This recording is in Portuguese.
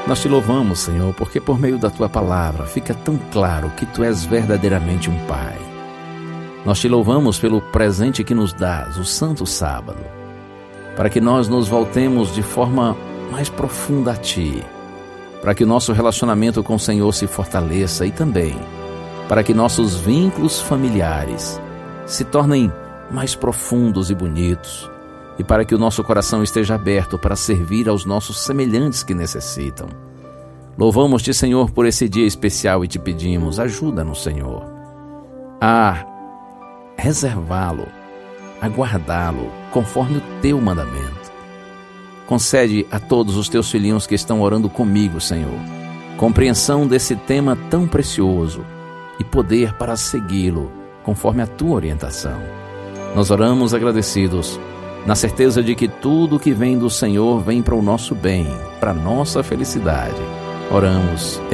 Nós te louvamos, Senhor, porque por meio da Tua palavra fica tão claro que Tu és verdadeiramente um Pai. Nós te louvamos pelo presente que nos dás, o Santo Sábado, para que nós nos voltemos de forma mais profunda a Ti, para que o nosso relacionamento com o Senhor se fortaleça e também para que nossos vínculos familiares se tornem mais profundos e bonitos, e para que o nosso coração esteja aberto para servir aos nossos semelhantes que necessitam. Louvamos-te, Senhor, por esse dia especial e te pedimos, ajuda-nos, Senhor, a reservá-lo, a guardá-lo conforme o teu mandamento. Concede a todos os teus filhinhos que estão orando comigo, Senhor, compreensão desse tema tão precioso e poder para segui-lo conforme a tua orientação. Nós oramos agradecidos, na certeza de que tudo que vem do Senhor vem para o nosso bem, para a nossa felicidade. Oramos